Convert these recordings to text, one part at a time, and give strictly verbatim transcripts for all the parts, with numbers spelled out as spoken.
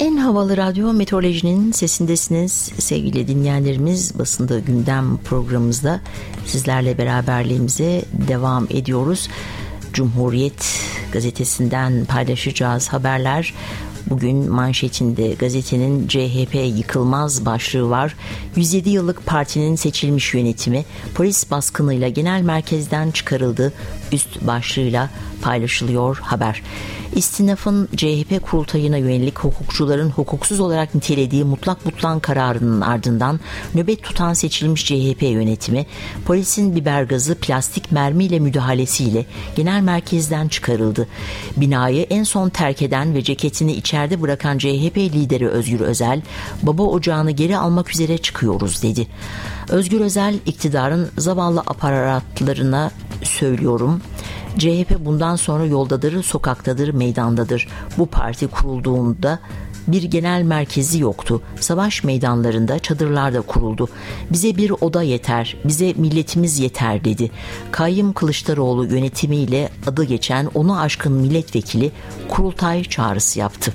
En havalı radyo meteorolojinin sesindesiniz sevgili dinleyenlerimiz. Basında gündem programımızda sizlerle beraberliğimize devam ediyoruz. Cumhuriyet gazetesinden paylaşacağız haberler. Bugün manşetinde gazetenin C H P yıkılmaz başlığı var. yüz yedi yıllık partinin seçilmiş yönetimi polis baskınıyla genel merkezden çıkarıldı. Üst başlığıyla paylaşılıyor haber. İstinaf'ın C H P kurultayına yönelik hukukçuların hukuksuz olarak nitelediği mutlak butlan kararının ardından nöbet tutan seçilmiş C H P yönetimi polisin biber gazı, plastik mermiyle müdahalesiyle genel merkezden çıkarıldı. Binayı en son terk eden ve ceketini içeride bırakan C H P lideri Özgür Özel, baba ocağını geri almak üzere çıkıyoruz dedi. Özgür Özel, iktidarın zavallı aparatlarına söylüyorum, C H P bundan sonra yoldadır, sokaktadır, meydandadır. Bu parti kurulduğunda bir genel merkezi yoktu. Savaş meydanlarında, çadırlarda kuruldu. Bize bir oda yeter, bize milletimiz yeter dedi. Kayyum Kılıçdaroğlu yönetimiyle adı geçen onu aşkın milletvekili kurultay çağrısı yaptı.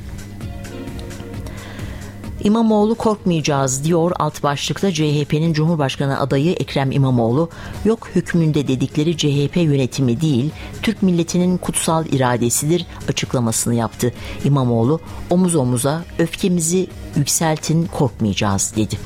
İmamoğlu korkmayacağız diyor alt başlıkta C H P'nin Cumhurbaşkanı adayı Ekrem İmamoğlu. Yok hükmünde dedikleri C H P yönetimi değil, Türk milletinin kutsal iradesidir açıklamasını yaptı. İmamoğlu, omuz omuza öfkemizi yükseltin, korkmayacağız dedi.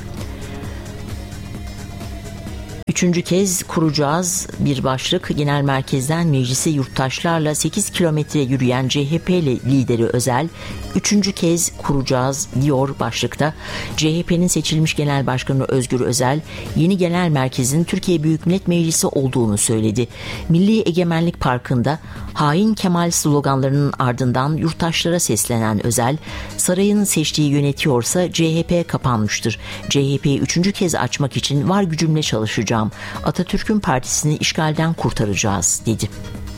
Üçüncü kez kuracağız bir başlık. Genel merkezden meclise yurttaşlarla sekiz kilometre yürüyen C H P lideri Özel, üçüncü kez kuracağız diyor başlıkta. C H P'nin seçilmiş genel başkanı Özgür Özel, yeni genel merkezin Türkiye Büyük Millet Meclisi olduğunu söyledi. Milli Egemenlik Parkı'nda hain Kemal sloganlarının ardından yurttaşlara seslenen Özel, sarayın seçtiği yönetiyorsa C H P kapanmıştır. C H P'yi üçüncü kez açmak için var gücümle çalışacağım. Atatürk'ün partisini işgalden kurtaracağız dedi.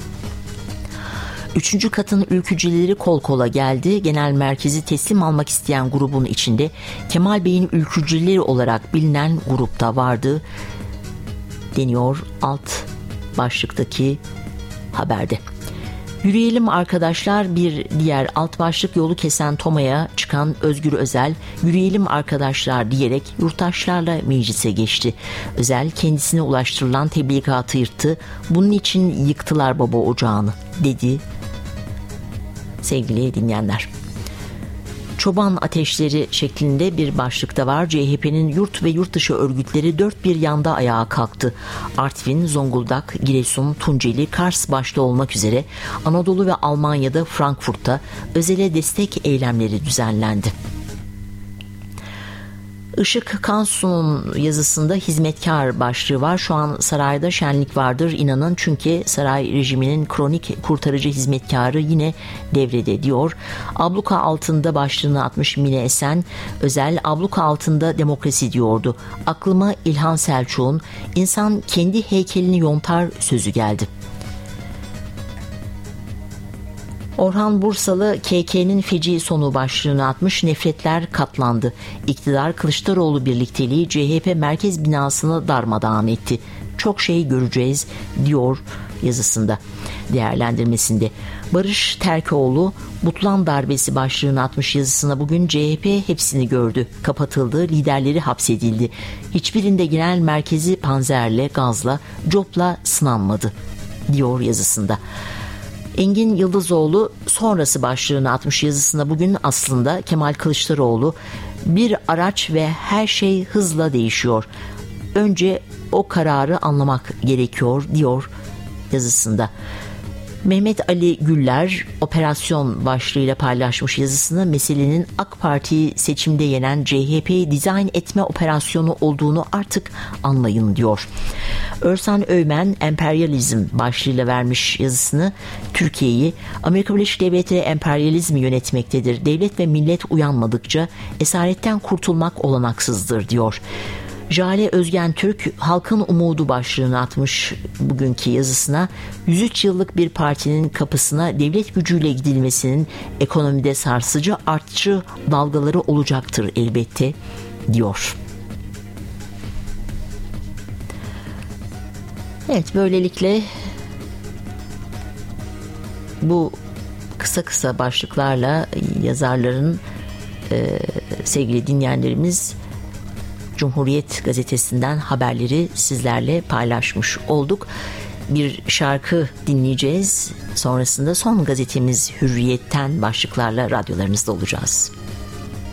Üçüncü katın ülkücüleri kol kola geldi. Genel merkezi teslim almak isteyen grubun içinde Kemal Bey'in ülkücüleri olarak bilinen grupta vardı deniyor alt başlıktaki haberde. Yürüyelim arkadaşlar, bir diğer alt başlık. Yolu kesen Toma'ya çıkan Özgür Özel, yürüyelim arkadaşlar diyerek yurttaşlarla meclise geçti. Özel kendisine ulaştırılan tebligatı yırttı. Bunun için yıktılar baba ocağını dedi sevgili dinleyenler. Çoban ateşleri şeklinde bir başlıkta var. C H P'nin yurt ve yurt dışı örgütleri dört bir yanda ayağa kalktı. Artvin, Zonguldak, Giresun, Tunceli, Kars başta olmak üzere Anadolu ve Almanya'da Frankfurt'ta Özel'e destek eylemleri düzenlendi. Işık Kansu'nun yazısında hizmetkar başlığı var. Şu an sarayda şenlik vardır inanın, çünkü saray rejiminin kronik kurtarıcı hizmetkarı yine devrede diyor. Abluka altında başlığını atmış Mine Esen. Özel, abluka altında demokrasi diyordu. Aklıma İlhan Selçuk'un insan kendi heykelini yontar sözü geldi. Orhan Bursalı K K'nin feci sonu başlığını atmış, nefretler katlandı. İktidar Kılıçdaroğlu birlikteliği C H P merkez binasını darmadağın etti. Çok şey göreceğiz diyor yazısında, değerlendirmesinde. Barış Terkoğlu Butlan darbesi başlığını atmış yazısına. Bugün C H P hepsini gördü. Kapatıldı, liderleri hapsedildi. Hiçbirinde genel merkezi panzerle, gazla, copla sınanmadı diyor yazısında. Engin Yıldızoğlu sonrası başlığını atmış yazısında. Bugün aslında Kemal Kılıçdaroğlu bir araç ve her şey hızla değişiyor. Önce o kararı anlamak gerekiyor diyor yazısında. Mehmet Ali Güller operasyon başlığıyla paylaşmış yazısını. Meselenin AK Parti'yi seçimde yenen C H P'yi dizayn etme operasyonu olduğunu artık anlayın diyor. Örsan Öymen emperyalizm başlığıyla vermiş yazısını. Türkiye'yi Amerika Birleşik Devletleri emperyalizmi yönetmektedir. Devlet ve millet uyanmadıkça esaretten kurtulmak olanaksızdır diyor. Jale Özgen Türk halkın umudu başlığını atmış bugünkü yazısına. yüz üç yıllık bir partinin kapısına devlet gücüyle gidilmesinin ekonomide sarsıcı artçı dalgaları olacaktır elbette diyor. Evet, böylelikle bu kısa kısa başlıklarla yazarların e, sevgili dinleyenlerimiz, Cumhuriyet Gazetesi'nden haberleri sizlerle paylaşmış olduk. Bir şarkı dinleyeceğiz. Sonrasında son gazetemiz Hürriyet'ten başlıklarla radyolarınızda olacağız.